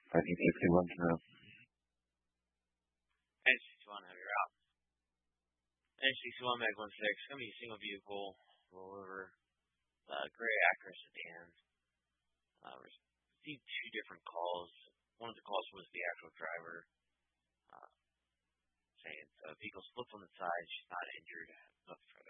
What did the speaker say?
561 now. N61, have your out. N61, Mag 16, gonna be a single vehicle rollover. Gray Acura sedan. Received two different calls. One of the calls was the actual driver saying the vehicle slipped on the side. She's not injured. Nothing further.